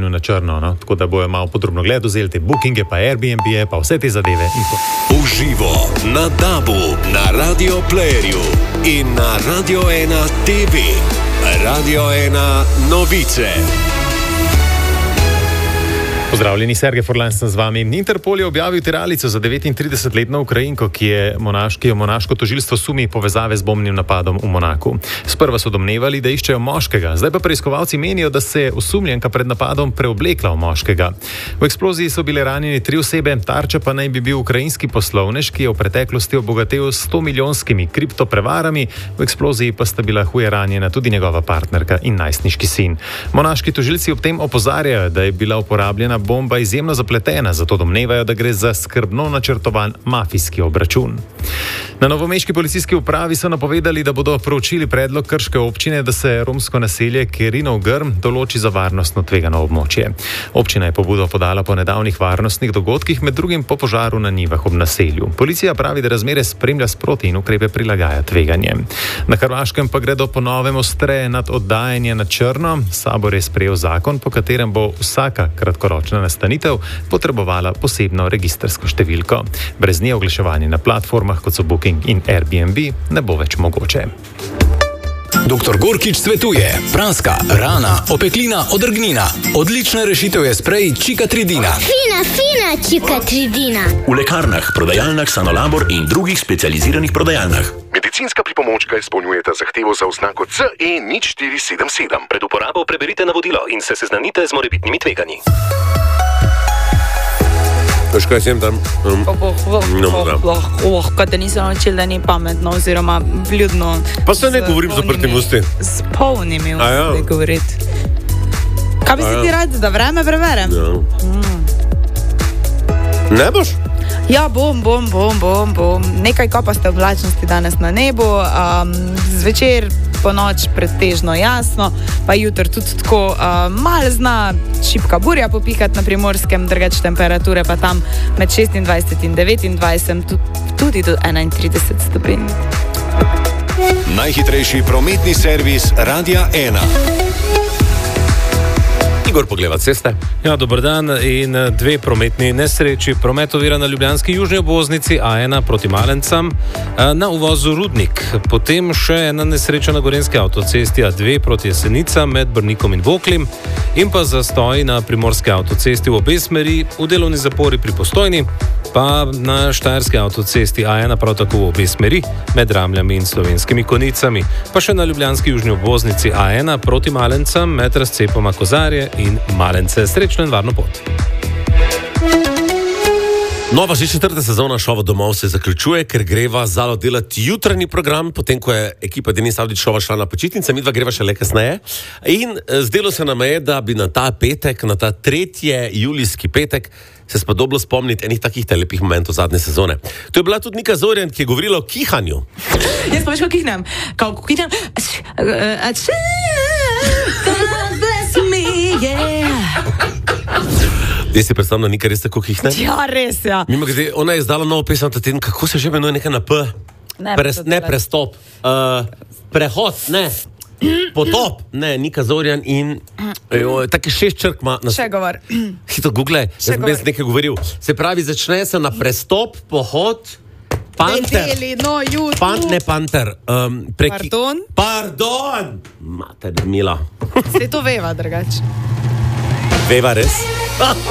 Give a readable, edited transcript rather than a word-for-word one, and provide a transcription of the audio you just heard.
na črno, no? Tako da bojo malo podrobno gled vzeli te bookinge, pa Airbnb, pa vse te zadeve. Uživo na DAB-u, na Radio Playerju in na Radio 1 TV. Radio 1 novice. Pozdravljeni, Sergej Forlan sem z vami. Interpol je objavil tiralico za 39-letno Ukrajinko, ki je monaško tožilstvo sumi povezave z bombnim napadom v Monaku. Sprva so domnevali, da iščejo moškega, zdaj pa preiskovalci menijo, da se je osumljenka pred napadom preoblekla v moškega. V eksploziji so bile ranjene 3 osebe, tarča pa naj bi bil ukrajinski poslovnež, ki je v preteklosti obogatel 100 milijonskimi kriptoprevarami, v eksploziji pa sta bila huje ranjena tudi njegova partnerka in najstniški sin. Monaški tožilci ob tem opozarjajo, da je bila uporabljena bomba izjemno zapletena, zato domnevajo, da gre za skrbno načrtovan mafijski obračun. Na novomeški policijski upravi so napovedali, da bodo proučili predlog krške občine, da se romsko naselje Kerinov Grm določi za varnostno tvegano območje. Občina je pobudo podala po nedavnih varnostnih dogodkih, med drugim po požaru na njivah ob naselju. Policija pravi, da razmere spremlja sproti in ukrepe prilagaja tveganjem. Na Hrvaškem pa gredo po novem ostreje nad oddajanje na črno. Sabor je sprejel zakon, po katerem bo vsaka kratkoročna nastanitev potrebovala posebno registrsko številko. Brez nje oglaševanje na platformah, kot so Booking in Airbnb, ne bo več mogoče. Dr. Gorkič svetuje: praska, rana, opeklina, odrgnina. Odlična rešitev je sprej Čikatridina. Fina Čikatridina. V lekarnah, prodajalnah Sanolabor in drugih specializiranih prodajalnah. Medicinska pripomočka izpolnjujeta zahtevo za oznako CE0477. Pred uporabo preberite navodilo in se seznanite z morebitnimi tveganji. Veš, kaj sem tam? Lahko, da nisem naučil, da ni pametno oziroma vljudno. Pa se ne govorim z zaprtimi usti. S polnimi usti govoriti. Kaj bi si ti rad, da vreme preverem? Ja. Ne boš? Ja, bom. Nekaj kapaste oblačnosti danes na nebu, zvečer po noč pretežno jasno, pa jutro tudi tako malo zna šibka burja popihati na Primorskem, drugače temperature pa tam med 26 in 29, tudi do 31 stopinj. Najhitrejši prometni servis Radia 1. Igor pogleda ceste. Ja, dober dan in 2 prometni nesreči. Promet ovira na ljubljanski južni obvoznici A1 proti Malencam na uvozu Rudnik. Potem še ena nesreča na gorenjski avtocesti A2 proti Jesenicam med Brnikom in Voklim in pa zastoj na primorski avtocesti v obe smeri, v delovni zapori pri Postojni, pa na štajerski avtocesti A1 prav tako v obe smeri med Ramljami in Slovenskimi Konicami, pa še na ljubljanski južni obvoznici A1 proti Malencam med razcepoma Kozarje in Malence. Srečno in varno pot. Nova že 4. sezona šova Domov se zaključuje, ker greva zalo delati jutranji program, potem ko je ekipa Denis Avdić šova šla na počitnice, midva greva še le kasneje. In zdelo se nam je, da bi na ta petek, na ta 3. julijski petek, se spodobilo spomniti enih takih lepih momentov zadnje sezone. To je bila tudi Nika Zorjan, ki je govorila o kihanju. Jaz pa veš, kako kihnem? Kako kihnem? Jaz si predstavljam, da Nika res tako kihne? Ja, res, ja. Mimo grede, ona je izdala novo pesem ta teden, kako se že imenuje, nekaj na P? Ne prestop. Prehod, ne. Potop, ne, Nika Zorjan in taki 6 črk ima. Še govor. Hito google, jaz sem nekaj govoril. Se pravi, začne se na prestop, pohod, panter. Panter. Pardon. Mater, mila. Se to veva, drugače. Veva res?